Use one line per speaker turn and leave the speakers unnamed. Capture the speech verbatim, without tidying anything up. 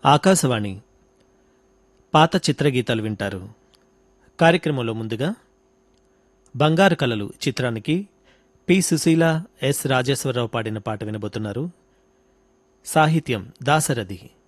ఆకాశవాణి పాత చిత్రగీతాలు వింటారు. కార్యక్రమంలో ముందుగా బంగారు కలలు చిత్రానికి పి సుశీల, ఎస్ రాజేశ్వరరావు పాడిన పాట వినబోతున్నారు. సాహిత్యం దాశరథి.